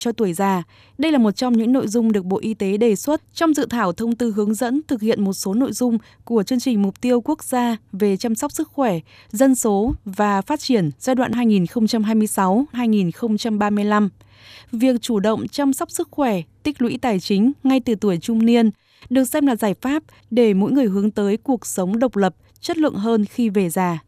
cho tuổi già. Đây là một trong những nội dung được Bộ Y tế đề xuất trong dự thảo thông tư hướng dẫn thực hiện một số nội dung của chương trình mục tiêu quốc gia về chăm sóc sức khỏe, dân số và phát triển giai đoạn 2026-2035. Việc chủ động chăm sóc sức khỏe, tích lũy tài chính ngay từ tuổi trung niên được xem là giải pháp để mỗi người hướng tới cuộc sống độc lập, chất lượng hơn khi về già.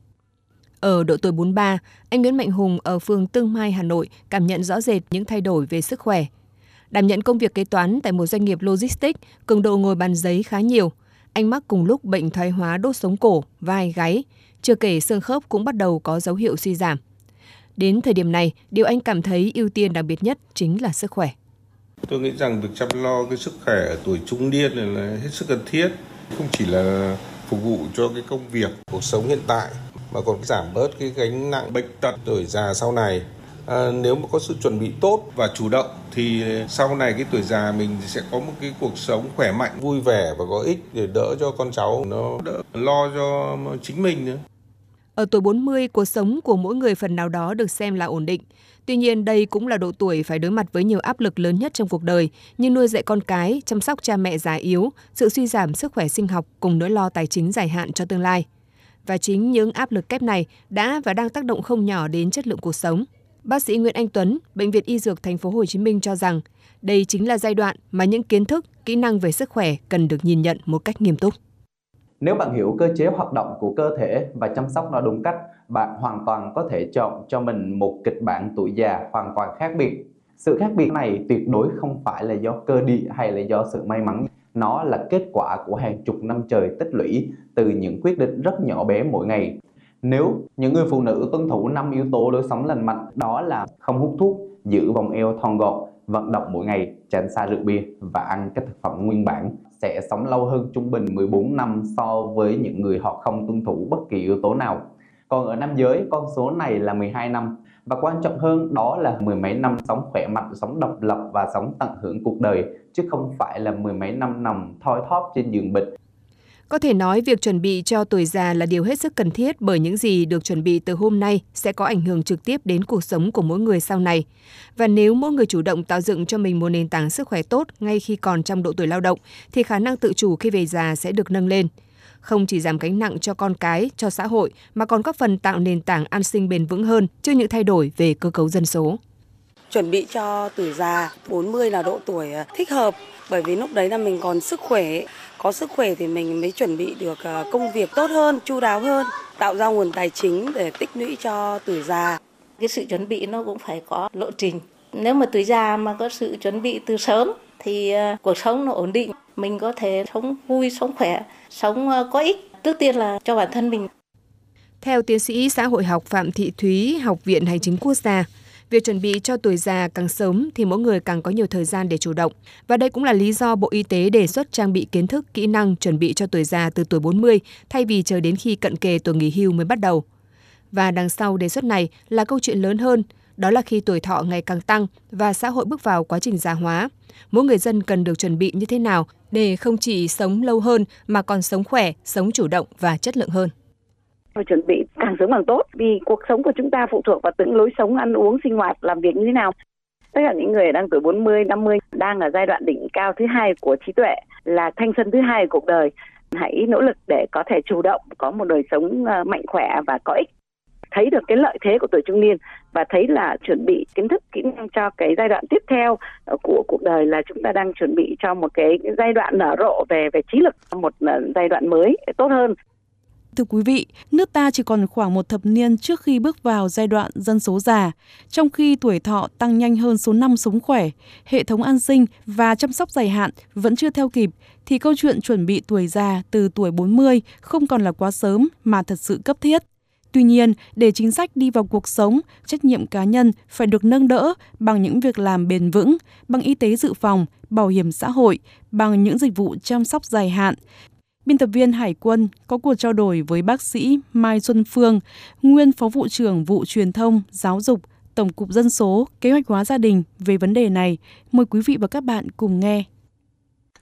Ở độ tuổi 43, anh Nguyễn Mạnh Hùng ở phường Tương Mai, Hà Nội cảm nhận rõ rệt những thay đổi về sức khỏe. Đảm nhận công việc kế toán tại một doanh nghiệp logistics, cường độ ngồi bàn giấy khá nhiều. Anh mắc cùng lúc bệnh thoái hóa đốt sống cổ, vai, gáy. Chưa kể xương khớp cũng bắt đầu có dấu hiệu suy giảm. Đến thời điểm này, điều anh cảm thấy ưu tiên đặc biệt nhất chính là sức khỏe. Tôi nghĩ rằng việc chăm lo cái sức khỏe ở tuổi trung niên là hết sức cần thiết. Không chỉ là phục vụ cho cái công việc, cuộc sống hiện tại, mà còn giảm bớt cái gánh nặng bệnh tật tuổi già sau này. Nếu mà có sự chuẩn bị tốt và chủ động thì sau này cái tuổi già mình sẽ có một cái cuộc sống khỏe mạnh, vui vẻ và có ích để đỡ cho con cháu, nó đỡ lo cho chính mình nữa. Ở tuổi 40, cuộc sống của mỗi người phần nào đó được xem là ổn định. Tuy nhiên, đây cũng là độ tuổi phải đối mặt với nhiều áp lực lớn nhất trong cuộc đời, như nuôi dạy con cái, chăm sóc cha mẹ già yếu, sự suy giảm sức khỏe sinh học cùng nỗi lo tài chính dài hạn cho tương lai. Và chính những áp lực kép này đã và đang tác động không nhỏ đến chất lượng cuộc sống. Bác sĩ Nguyễn Anh Tuấn, Bệnh viện Y Dược Thành phố Hồ Chí Minh cho rằng đây chính là giai đoạn mà những kiến thức, kỹ năng về sức khỏe cần được nhìn nhận một cách nghiêm túc. Nếu bạn hiểu cơ chế hoạt động của cơ thể và chăm sóc nó đúng cách, bạn hoàn toàn có thể chọn cho mình một kịch bản tuổi già hoàn toàn khác biệt. Sự khác biệt này tuyệt đối không phải là do cơ địa hay là do sự may mắn. Nó là kết quả của hàng chục năm trời tích lũy từ những quyết định rất nhỏ bé mỗi ngày. Nếu những người phụ nữ tuân thủ 5 yếu tố lối sống lành mạnh, đó là không hút thuốc, giữ vòng eo thon gọn, vận động mỗi ngày, tránh xa rượu bia và ăn các thực phẩm nguyên bản, sẽ sống lâu hơn trung bình 14 năm so với những người họ không tuân thủ bất kỳ yếu tố nào. Còn ở nam giới, con số này là 12 năm. Và quan trọng hơn đó là mười mấy năm sống khỏe mạnh, sống độc lập và sống tận hưởng cuộc đời, chứ không phải là mười mấy năm nằm thoi thóp trên giường bệnh. Có thể nói việc chuẩn bị cho tuổi già là điều hết sức cần thiết, bởi những gì được chuẩn bị từ hôm nay sẽ có ảnh hưởng trực tiếp đến cuộc sống của mỗi người sau này. Và nếu mỗi người chủ động tạo dựng cho mình một nền tảng sức khỏe tốt ngay khi còn trong độ tuổi lao động, thì khả năng tự chủ khi về già sẽ được nâng lên. Không chỉ giảm gánh nặng cho con cái, cho xã hội, mà còn góp phần tạo nền tảng an sinh bền vững hơn trước những thay đổi về cơ cấu dân số. Chuẩn bị cho tuổi già, 40 là độ tuổi thích hợp, bởi vì lúc đấy là mình còn sức khỏe. Có sức khỏe thì mình mới chuẩn bị được công việc tốt hơn, chu đáo hơn, tạo ra nguồn tài chính để tích lũy cho tuổi già. Cái sự chuẩn bị nó cũng phải có lộ trình. Nếu mà tuổi già mà có sự chuẩn bị từ sớm thì cuộc sống nó ổn định. Mình có thể sống vui, sống khỏe, sống có ích. Trước tiên là cho bản thân mình. Theo tiến sĩ xã hội học Phạm Thị Thúy, Học viện Hành chính Quốc gia, việc chuẩn bị cho tuổi già càng sớm thì mỗi người càng có nhiều thời gian để chủ động. Và đây cũng là lý do Bộ Y tế đề xuất trang bị kiến thức, kỹ năng chuẩn bị cho tuổi già từ tuổi 40 thay vì chờ đến khi cận kề tuổi nghỉ hưu mới bắt đầu. Và đằng sau đề xuất này là câu chuyện lớn hơn, đó là khi tuổi thọ ngày càng tăng và xã hội bước vào quá trình già hóa, mỗi người dân cần được chuẩn bị như thế nào để không chỉ sống lâu hơn mà còn sống khỏe, sống chủ động và chất lượng hơn. Phải chuẩn bị càng sớm càng tốt, vì cuộc sống của chúng ta phụ thuộc vào từng lối sống, ăn uống, sinh hoạt, làm việc như thế nào. Tất cả những người đang tuổi 40, 50 đang ở giai đoạn đỉnh cao thứ hai của trí tuệ, là thanh xuân thứ hai của cuộc đời. Hãy nỗ lực để có thể chủ động, có một đời sống mạnh khỏe và có ích. Thấy được cái lợi thế của tuổi trung niên và thấy là chuẩn bị kiến thức, kỹ năng cho cái giai đoạn tiếp theo của cuộc đời, là chúng ta đang chuẩn bị cho một cái giai đoạn nở rộ về trí lực, một giai đoạn mới tốt hơn. Thưa quý vị, nước ta chỉ còn khoảng một thập niên trước khi bước vào giai đoạn dân số già. Trong khi tuổi thọ tăng nhanh hơn số năm sống khỏe, hệ thống an sinh và chăm sóc dài hạn vẫn chưa theo kịp, thì câu chuyện chuẩn bị tuổi già từ tuổi 40 không còn là quá sớm mà thật sự cấp thiết. Tuy nhiên, để chính sách đi vào cuộc sống, trách nhiệm cá nhân phải được nâng đỡ bằng những việc làm bền vững, bằng y tế dự phòng, bảo hiểm xã hội, bằng những dịch vụ chăm sóc dài hạn. Biên tập viên Hải Quân có cuộc trao đổi với bác sĩ Mai Xuân Phương, nguyên Phó vụ trưởng vụ Truyền thông, Giáo dục, Tổng cục Dân số, Kế hoạch hóa gia đình về vấn đề này. Mời quý vị và các bạn cùng nghe.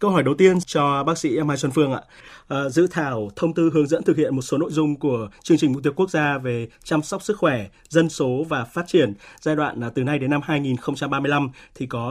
Câu hỏi đầu tiên cho bác sĩ Mai Xuân Phương ạ. Dự thảo thông tư hướng dẫn thực hiện một số nội dung của chương trình mục tiêu quốc gia về chăm sóc sức khỏe, dân số và phát triển giai đoạn từ nay đến năm 2035 thì có